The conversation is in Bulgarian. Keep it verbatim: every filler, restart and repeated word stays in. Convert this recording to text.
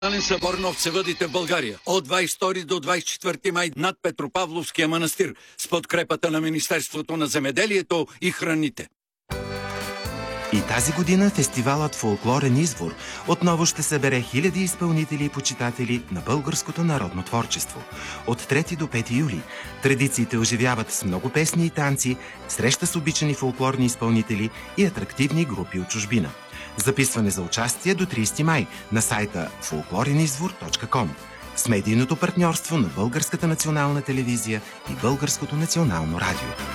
Национален събор на овцевъдите в България от двадесет и втори до двадесет и четвърти май над Петропавловския манастир с подкрепата на Министерството на земеделието и храните. И тази година фестивалът Фолклорен извор отново ще събере хиляди изпълнители и почитатели на българското народно творчество. От трети до пети юли традициите оживяват с много песни и танци, среща с обичани фолклорни изпълнители и атрактивни групи от чужбина. Записване за участие до тридесети май на сайта фолклорен извор точка ком с медийното партньорство на Българската национална телевизия и Българското национално радио.